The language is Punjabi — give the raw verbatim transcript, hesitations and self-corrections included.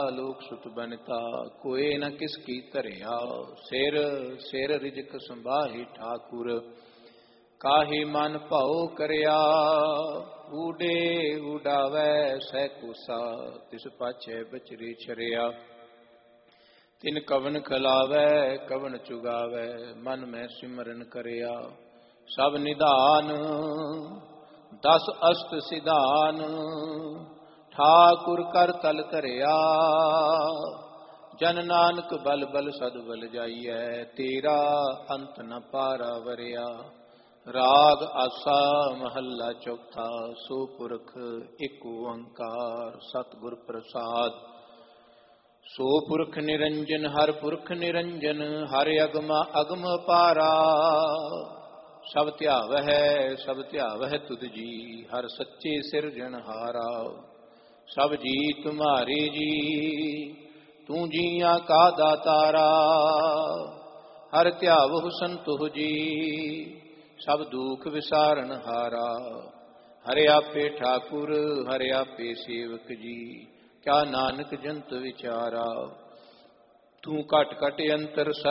ਲੋਕ ਸੁਤ ਬਨਤਾ ਕੋਏ ਨ ਕਿਸ ਕੀ ਧਰਿਆ। ਸਿਰ ਸਿਰ ਰਿਜਕ ਸੰਭਾਹੀ ਠਾਕੁਰ ਕਾਹੀ ਮਨ ਭਾਉ ਕਰਿਆ। ਊਡੇ ਉਡਾਵੈ ਸਹਿ ਕੂਸਾ ਤਿਸ ਪਾਛੈ ਬਚਰੀ ਛਰਿਆ। ਤਿਨ ਕਵਨ ਖਲਾਵੈ ਕਵਨ ਚੁਗਾਵੈ ਮਨ ਮੈਂ ਸਿਮਰਨ ਕਰਿਆ। ਸਭ ਨਿਧਾਨ ਦਸ ਅਸਤ ਸਿਧਾਨ ਠਾਕੁਰ ਕਰ ਤਲ ਧਰਿਆ। ਜਨ ਨਾਨਕ ਬਲ ਬਲ ਸਦ ਬਲ ਜਾਈਐ ਤੇਰਾ ਅੰਤ ਨ ਪਾਰਾ ਵਰਿਆ। ਰਾਗ ਆਸਾ ਮਹੱਲਾ ਚੌਥਾ। ਸੋ ਪੁਰਖ ਇਕ ਓੰਕਾਰ ਸਤਿਗੁਰ ਪ੍ਰਸਾਦ। ਸੋ ਪੁਰਖ ਨਿਰੰਜਨ ਹਰ ਪੁਰਖ ਨਿਰੰਜਨ ਹਰ ਅਗਮ ਅਗਮ ਪਾਰਾ। ਸਭ ਧਿਆਵਹਿ ਸਭ ਧਿਆਵਹਿ ਤੁਧ ਜੀ ਹਰ ਸੱਚੇ ਸਿਰਜਣਹਾਰਾ। ਸਭ ਜੀ ਤੁਮਾਰੇ ਜੀ ਤੂੰ ਜੀਆਂ ਕਾ ਦਾਤਾਰਾ। ਹਰ ਧਿਆਵਹੁ ਸੰਤੁਹ ਜੀ ਸਭ ਦੁਖ ਵਿਸਾਰਨ ਹਾਰਾ। ਹਰਿ ਆਪੇ ਠਾਕੁਰ ਹਰਿ ਆਪੇ ਸੇਵਕ ਜੀ ਕਿਆ ਨਾਨਕ ਜੰਤ ਵਿਚਾਰਾ। ਤੂੰ ਘਟ ਘਟ ਅੰਤਰ